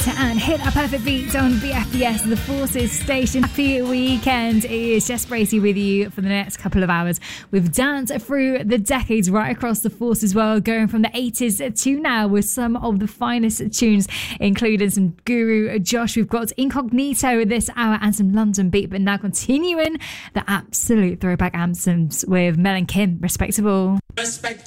and hit a perfect beat on BFBS, the Forces station. Happy weekend. It is Jess Bracey with you for the next couple of hours. We've danced through the decades right across the Forces world, going from the 80s to now with some of the finest tunes, including some Guru Josh. We've got Incognito this hour and some London beat, but now continuing the absolute throwback anthems with Mel and Kim, Respectable. Respect